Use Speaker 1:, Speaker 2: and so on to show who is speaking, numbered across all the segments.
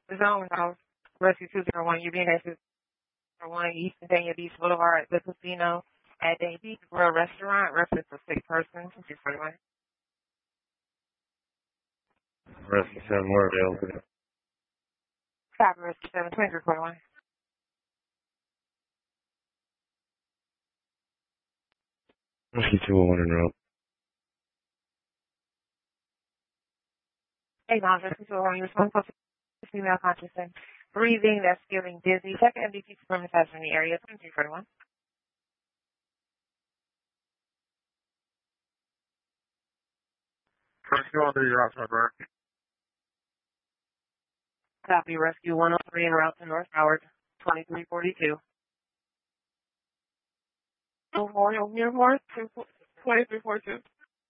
Speaker 1: Zone House, Rescue 201, you being at 201 East Dania Beach Boulevard, the casino at Dania Beach Grill Restaurant, reference for 6 persons, 241.
Speaker 2: Rescue 7, we're available.
Speaker 1: Copy, Rescue 7, 2341.
Speaker 2: Rescue 201 en route.
Speaker 1: Hey, Mom, Rescue 201, you respond to female consciousness. Breathing, that's feeling dizzy. Check MDT supremacy in the area, 2341.
Speaker 3: Rescue 103, you're outside, right?
Speaker 1: Copy, Rescue 103 en route to North Howard, 2342. Memorial Nearmore, 2342.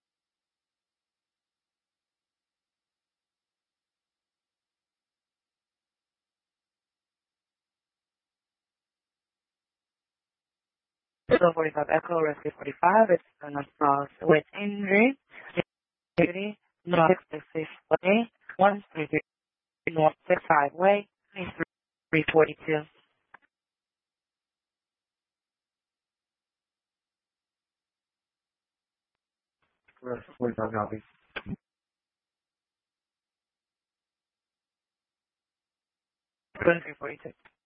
Speaker 1: So 45 Echo, Rescue 45, it's with injury, activity, North 66 Way, 133 North 65 Way, 342.
Speaker 3: Rescue 45, copy.
Speaker 1: 2342.